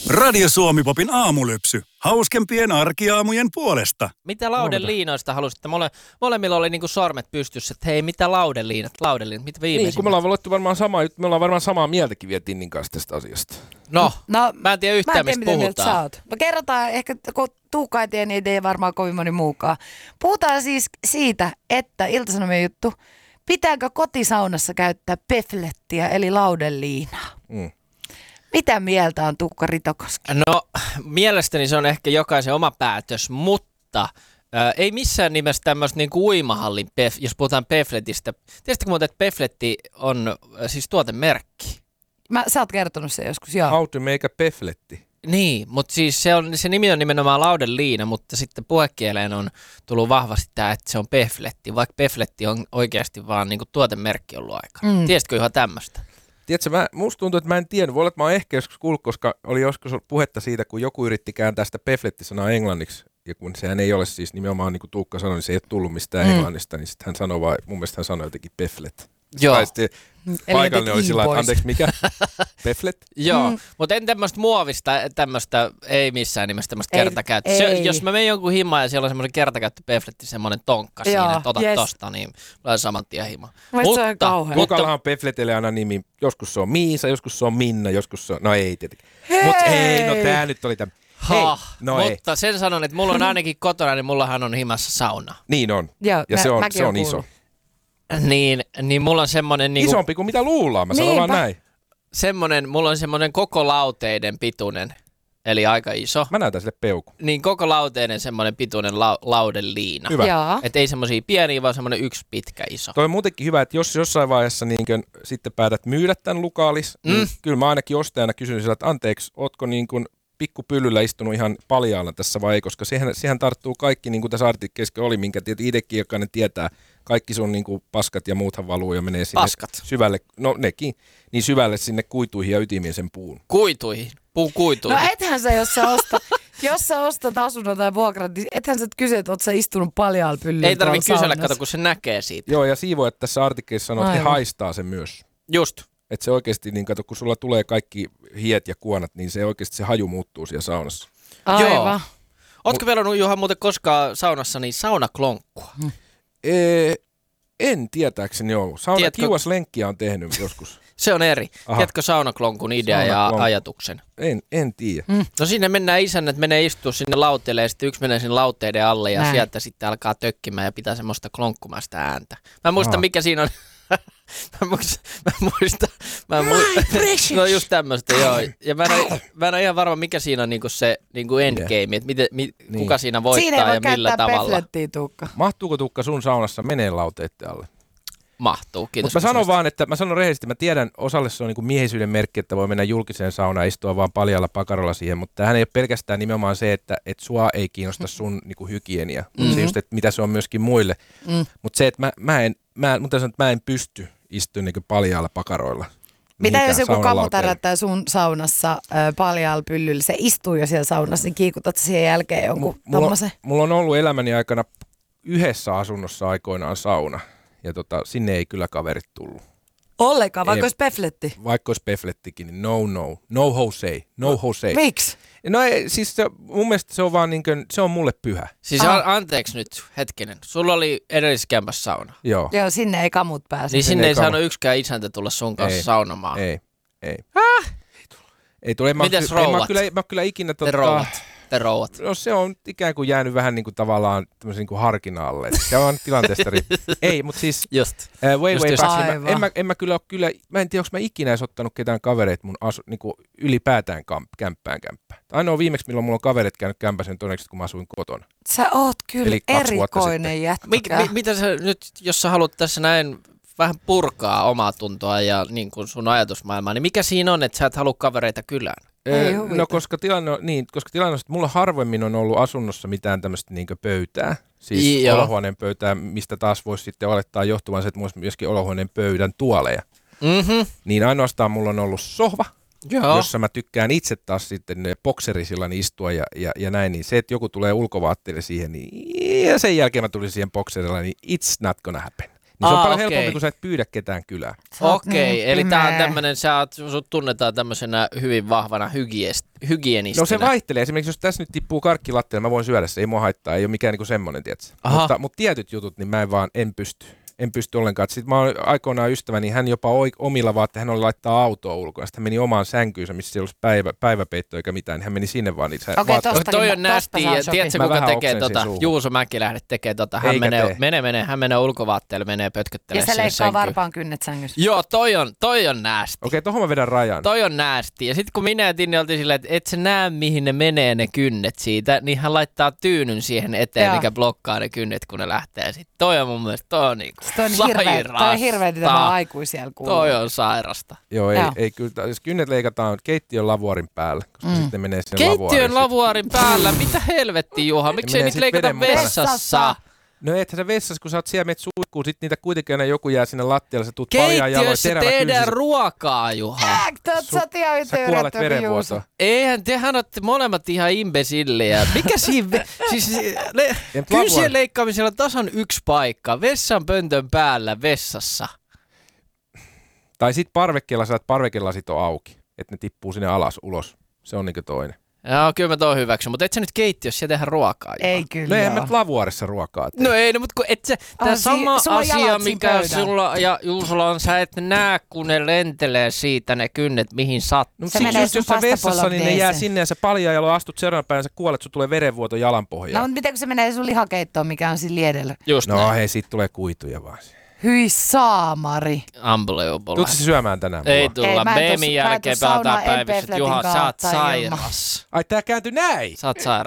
Radio Suomi-popin aamulypsy. Hauskempien arkiaamujen puolesta. Mitä laudeliinoista halusitte? Molemmilla oli niinku sormet pystyssä, että hei, mitä laudeliinat, mitä viimeisimmät? Niin, kun me ollaan valittu varmaan me ollaan varmaan samaa mieltäkin vielä Tinnin kanssa tästä asiasta. No, mä en tiedä yhtään, mistä puhutaan. No kerrotaan, ehkä kun Tuukka ei tiedä, niin ei varmaan kovin moni muukaan. Puhutaan siis siitä, että Ilta-Sanomien juttu, pitääkö kotisaunassa käyttää peflettiä eli laudeliinaa? Mitä mieltä on Tuukka Ritokoski? No, mielestäni se on ehkä jokaisen oma päätös, mutta ei missään nimessä tämmöistä niinku uimahallin, jos puhutaan pefletistä. Tiedättekö muuten, että pefletti on siis tuotemerkki? Sä oot kertonut sen joskus, joo. How to make a pefletti. Niin, mutta siis se nimi on nimenomaan laudeliina, mutta sitten puhekieleen on tullut vahvasti tämä, että se on pefletti, vaikka pefletti on oikeasti vaan niinku tuotemerkki ollut aikaa. Tiesitkö ihan tämmöistä? Tiedätkö, musta tuntuu, että mä en tiedä. Voi olla, että mä oon ehkä joskus kuullut, koska oli joskus puhetta siitä, kun joku yritti kääntää sitä pefletti-sanaa englanniksi. Ja kun sehän ei ole siis nimenomaan, niin kuin Tuukka sanoi, niin se ei ole tullut mistään englannista, niin sitten hän sanoi vaan, mun mielestä hän sanoi jotenkin peflet. Joo. Tai sitten paikallinen oli sillä, että anteeksi, mikä? Peflet? Joo, mutta en tämmöistä muovista, tämmöistä, ei missään nimessä tämmöistä kertakäyttöä. Jos mä menen jonkun himaan ja siellä on semmoinen kertakäyttöpefletti, semmoinen tonkka siinä, että otat tosta, niin mä olen saman tien himaan. Kukallahan on pefletille aina nimi, joskus se on Miisa, joskus se on Minna, joskus se on, no ei tietenkin. Mutta ei, no tää nyt oli tämä. Mutta sen sanon, että mulla on ainakin kotona, niin mullahan on himassa sauna. Niin on, ja se on iso. Niin mulla on semmonen niinku... Isompi kuin mitä luullaan, mä sanon vaan näin. Mulla on semmonen koko lauteiden pituinen, eli aika iso. Mä näytän sille peukun. Niin koko lauteiden semmonen pituinen laudeliina. Hyvä. Että ei semmosia pieniä, vaan semmonen yksi pitkä iso. Toi on muutenkin hyvä, että jos jossain vaiheessa niin sitten päätät myydä tämän lukaalis, niin kyllä mä ainakin ostajana kysyn sillä, että anteeksi, ootko niin kuin pikkupyllyllä istunut ihan paljaalla tässä vai ei, koska siihen tarttuu kaikki, niin kuin tässä artikkelissa oli, minkä itsekin jokainen tietää, kaikki sun niin kuin paskat ja muuthan valuu ja menee sinne syvälle, no nekin, niin syvälle sinne kuituihin ja ytimiin sen puun. Kuituihin? Puun kuituihin? No ethän sä, jos sä ostat asunnon tai vuokran, niin ethän sä kysyt, että oot sä istunut paljaalla pyllyllä. Ei tarvitse kysellä, kato, kun se näkee siitä. Joo, ja siivoajat tässä artikkelissa sanoo, että he haistaa sen myös. Just. Että se oikeasti, niin kato, kun sulla tulee kaikki hiet ja kuonat, niin se oikeasti se haju muuttuu siellä saunassa. Aivan. Joo. Ootko velannut, Juha, muuten koskaan saunassa niin saunaklonkkua? En tietääkseni ole. Kiuaslenkkiä on tehnyt joskus. Se on eri. Tiedätkö saunaklonkun idea ja ajatuksen? En tiedä. No sinne mennään isännät, menee istua sinne lauteelle ja sitten yksi menee sinne lauteiden alle ja sieltä sitten alkaa tökkimään ja pitää semmoista klonkkumaista ääntä. Mä en muista mikä siinä on. Mä muistan. No just tämmöistä, joo. Ja mä en ole ihan varma, mikä siinä on niinku se niinku endgame, että kuka siinä voittaa ja millä tavalla. Tuukka. Mahtuuko Tuukka sun saunassa menee lauteiden alle? Mahtuu, kiitos. Mutta mä sanon rehellisesti, mä tiedän, osalle se on niinku miehisyyden merkki, että voi mennä julkiseen saunaan istua vaan paljalla pakarolla siihen, mutta tämähän ei ole pelkästään nimenomaan se, että sua ei kiinnosta sun niinku hygienia. Se just, että mitä se on myöskin muille. Mutta se, että mä en pysty istumaan niinku paljalla pakaroilla. Mitä jos joku kammo tärättää sun saunassa paljaalla pyllyllä, se istuu jo siellä saunassa, niin kiikutat siihen jälkeen jonkun tommosen? Mulla on ollut elämäni aikana yhdessä asunnossa aikoinaan sauna. Ja sinne ei kyllä kaverit tullut. Ollenkaan, vaikka olisi pefletti? Vaikka olisi peflettikin, niin no Jose. Miksi? No ei, siis mun mielestä se on vaan se on mulle pyhä. Siis anteeksi nyt, hetkinen. Sulla oli edelliskämpässä sauna. Joo, sinne ei kamut pääse. Niin sinne ei saanut yksikään isäntä tulla sun kanssa saunomaan. Ei. Ei tule. Mites rouvat? Mä kyllä ikinä Te rouvat. No se on ikään kuin jäänyt vähän niin kuin tavallaan tämmöisen niin kuin harkinnalle. Se on tilanteesta Ei, mutta siis way back. Mä en tiedä, onko mä ikinä edes ottanut ketään kavereita mun niin kuin ylipäätään kämppään. Ainoa viimeksi, milloin mulla on kaverit käynyt kämpäsen todennäköisesti, kun mä asuin kotona. Sä oot kyllä erikoinen jätkä. Mitä sä nyt, jos sä haluat tässä näin vähän purkaa omaa tuntoa ja niin kuin sun ajatusmaailmaa, niin mikä siinä on, että sä et halua kavereita kylään? No koska tilanne on, että mulla harvemmin on ollut asunnossa mitään tämmöistä niin pöytää. Siis olohuoneen pöytää, mistä taas voisi sitten olettaa johtuvan se, että mulla on myöskin olohuoneen pöydän tuoleja. Niin ainoastaan mulla on ollut sohva, jossa mä tykkään itse taas sitten bokserisillani istua ja näin. Niin se, että joku tulee ulkovaatteille siihen, niin ja sen jälkeen mä tulin siihen bokserilla, niin it's not gonna happen. Niin se on paljon helpompi, kun sä et pyydä ketään kylään. Okei, eli tää on tämmönen, sut tunnetaan tämmöisenä hyvin vahvana hygienistinä. No se vaihtelee. Esimerkiksi jos tässä nyt tippuu karkki lattialle, mä voin syödä se, ei mua haittaa, ei ole mikään niinku semmoinen, tietsä. Mutta tietyt jutut, niin mä en pysty ollenkaan. Sitten mä oon aikoinaan ystäväni, hän jopa omilla vaatteilla, hän oli laittaa autoa ulkoa. Sitten hän meni omaan sänkyynsä, missä ei olisi päiväpeitto eikä mitään, niin hän meni sinne vaan. Niin toi on nästi, ja tiedätkö kuka tekee tota? Juuso Mäkilähde tekee tota. Hän menee ulkovaatteelle, menee pötköttelemään siihen sänkyyn. Ja se leikkaa varpaan kynnet sängyssä. Joo, toi on nästi. Okei, tohon mä vedän rajan. Toi on nästi. Ja sitten kun minä ja Tinni oltiin silleen, että et sä näe mihin ne menee ne kynnet siitä, niin hän laittaa tyynyn siihen eteen, mikä blokkaa ne kynnet, kun ne lähtee. Sitten toi on mun mielestä, toi on niinku sairasta. Toi on hirveästi tämä aikuisia kuuluu. Toi on sairasta. Joo, ei kyllä. Jos kynnet leikataan keittiön lavuorin päällä, koska sitten menee sinne lavuoriin. Keittiön lavuorin päällä? Mitä helvetti, Juha? Miksei niitä leikata vessassa? No ethän sä vessassa, kun sä oot siellä menet suihkuun, sit niitä kuitenkin aina joku jää sinne lattialle, sä tuut paljaan jaloin terävä tehdään ruokaa, Juha. Sä kuolet verenvuotoon. Eihän, tehän olette molemmat ihan imbesillejä. Mikä siinä, kynsien leikkaamisella on tasan yksi paikka, vessan pöntön päällä vessassa. Tai sit parvekkeella sä parvekelasit on auki, että ne tippuu sinne alas ulos. Se on niinku toinen. Joo, kyllä mä tuon hyväksyn, mutta et sä nyt keittiössä tehdä ruokaa. Juha. Ei kyllä. No eihän mä lavuorissa ruokaa tee. No ei, no, mutta kun et sä, tää sama asia, mikä sulla ja Juusolla on, sä et näe, kun ne lentelee siitä ne kynnet, mihin sattuu. No siksi jos sä vessassa, niin ne jää sinne ja sä paljaan jalo astut seuraavan päivän, sä kuolet, sun tulee verenvuoto jalan pohjaan. No mutta miten kun se menee sun lihakeittoon, mikä on siinä liedellä? Just no näin. hei, siitä tulee kuituja vaan. Hyi saamari. Unbelievable. Tuutko se syömään tänään? Ei tulla. Mä en BMin jälkeen pelataan päivyssä. Juha, sä oot saunaan, sairas. Ai tää kääntyi näin? Sä oot sairas.